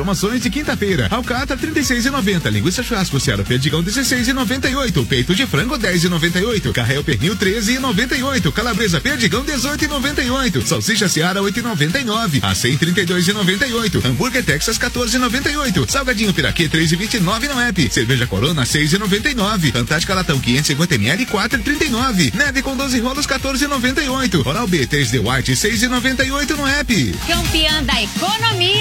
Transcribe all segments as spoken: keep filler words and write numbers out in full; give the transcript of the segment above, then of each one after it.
promoções de quinta-feira. Alcatra trinta e seis reais e noventa centavos. Linguiça churrasco Seara Perdigão dezesseis reais e noventa e oito centavos. Peito de frango dez reais e noventa e oito centavos. Carré pernil treze reais e noventa e oito centavos. Calabresa Perdigão dezoito reais e noventa e oito centavos. Salsicha Seara oito reais e noventa e nove centavos. Acém trinta e dois reais e noventa e oito centavos. Hambúrguer Texas quatorze reais e noventa e oito centavos. Salgadinho Piraquê três reais e vinte e nove centavos no app. Cerveja Corona seis reais e noventa e nove centavos. Fantástica Latão quinhentos e cinquenta mililitros quatro reais e trinta e nove centavos. Neve com doze rolos quatorze reais e noventa e oito centavos. Oral B três D White seis reais e noventa e oito centavos no app. Campeã da economia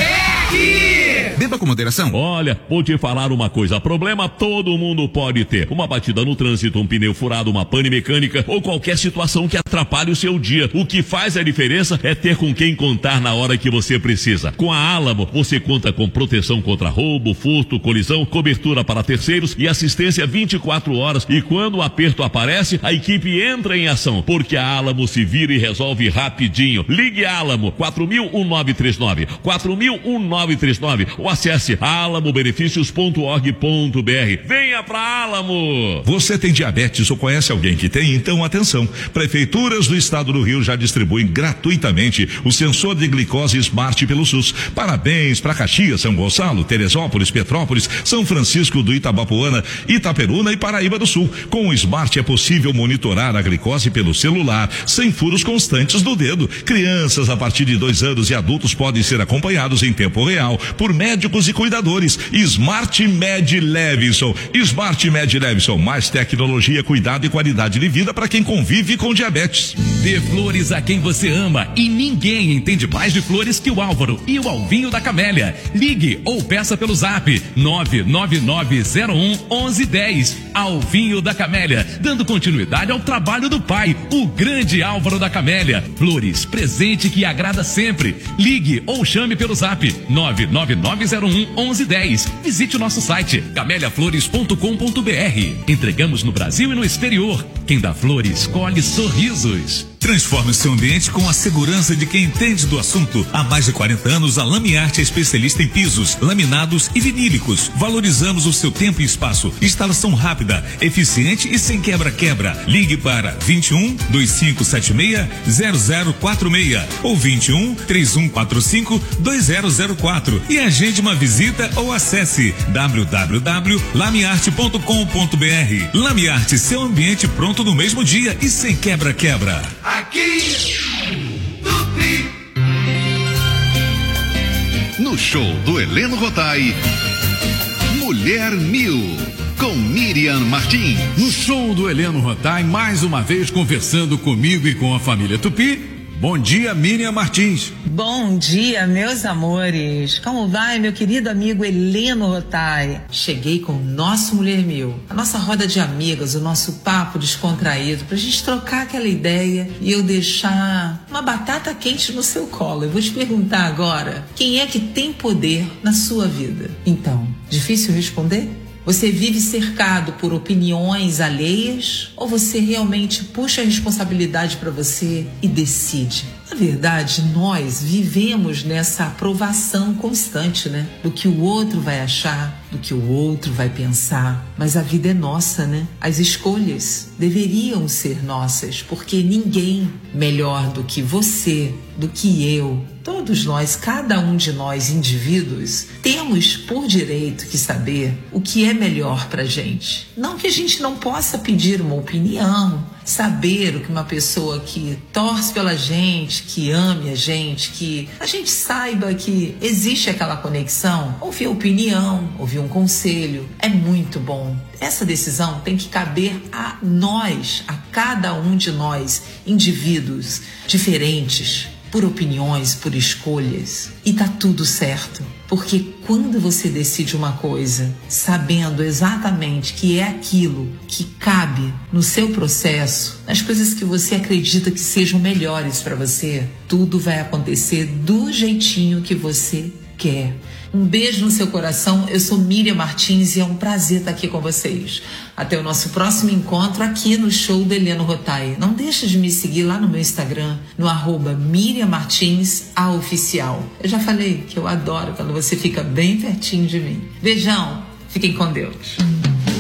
é aqui! Beba com moderação. Olha, vou te falar uma coisa, problema todo mundo pode ter. Uma batida no trânsito, um pneu furado, uma pane mecânica ou qualquer situação que atrapalhe o seu dia. O que faz a diferença é ter com quem contar na hora que você precisa. Com a Álamo, você conta com proteção contra roubo, furto, colisão, cobertura para terceiros e assistência vinte e quatro horas. E quando o aperto aparece, a equipe entra em ação, porque a Álamo se vira e resolve rapidinho. Ligue Álamo quatro mil um nove três nove, quatro mil um nove três nove ou acesse alamo benefícios ponto org ponto br. Venha pra Álamo! Você tem diabetes ou conhece alguém que tem? Então atenção, prefeituras do estado do Rio já distribuem gratuitamente o sensor de glicose Smart pelo SUS. Parabéns para Caxias, São Gonçalo, Teresópolis, Petrópolis, São Francisco do Itabapoana, Itaperuna e Paraíba do Sul. Com o Smart é possível monitorar a glicose pelo celular, sem furos constantes do dedo. Crianças a partir de dois anos e adultos podem ser acompanhados em tempo real por médicos e cuidadores. Smart Med Levinson. Smart Med Levinson, mais tecnologia, cuidado e qualidade de vida para quem convive com diabetes. Dê flores a quem você ama e ninguém entende mais de flores que o Álvaro e o Alvinho da Camélia. Ligue ou peça pelo zap nove nove nove zero um onze dez. Alvinho da Camélia, dando continuidade ao trabalho do pai, o grande Álvaro da Camélia. Flores, presente que agrada sempre. Ligue ou chame pelo zap nove nove nove zero um onze dez. Visite o nosso site camélia flores ponto com ponto br. Entregamos no Brasil e no exterior. Quem dá flores, colhe sorrisos. Transforme o seu ambiente com a segurança de quem entende do assunto. Há mais de quarenta anos, a Lamiarte é especialista em pisos, laminados e vinílicos. Valorizamos o seu tempo e espaço. Instalação rápida, eficiente e sem quebra-quebra. Ligue para vinte e um, dois cinco sete seis, zero zero quatro seis ou vinte e um, três um quatro cinco, dois zero zero quatro e agende uma visita ou acesse w w w ponto lamiarte ponto com ponto br. Lamiarte, seu ambiente pronto no mesmo dia e sem quebra-quebra. Aqui do Tri. No show do Heleno Rotai, Mulher Mil, com Miriam Martins. No show do Heleno Rotai, mais uma vez conversando comigo e com a família Tupi. Bom dia, Miriam Martins. Bom dia, meus amores. Como vai, meu querido amigo Heleno Rotai? Cheguei com o nosso Mulher Mil, a nossa roda de amigas, o nosso papo descontraído, pra gente trocar aquela ideia e eu deixar uma batata quente no seu colo. Eu vou te perguntar agora, quem é que tem poder na sua vida? Então, difícil responder? Você vive cercado por opiniões alheias ou você realmente puxa a responsabilidade para você e decide? Na verdade, nós vivemos nessa aprovação constante, né? Do que o outro vai achar, do que o outro vai pensar. Mas a vida é nossa, né? As escolhas deveriam ser nossas, porque ninguém melhor do que você, do que eu, todos nós, cada um de nós indivíduos, temos por direito que saber o que é melhor pra gente. Não que a gente não possa pedir uma opinião, saber o que uma pessoa que torce pela gente, que ame a gente, que a gente saiba que existe aquela conexão, ouvir a opinião, ouvir um conselho, é muito bom. Essa decisão tem que caber a nós, a cada um de nós, indivíduos diferentes, por opiniões, por escolhas. E tá tudo certo. Porque quando você decide uma coisa, sabendo exatamente que é aquilo que cabe no seu processo, nas coisas que você acredita que sejam melhores para você, tudo vai acontecer do jeitinho que você quer. Um beijo no seu coração. Eu sou Miriam Martins e é um prazer estar aqui com vocês. Até o nosso próximo encontro aqui no show do Heleno Rotai. Não deixa de me seguir lá no meu Instagram, no arroba Miriam Martins, a oficial. Eu já falei que eu adoro quando você fica bem pertinho de mim. Beijão, fiquem com Deus.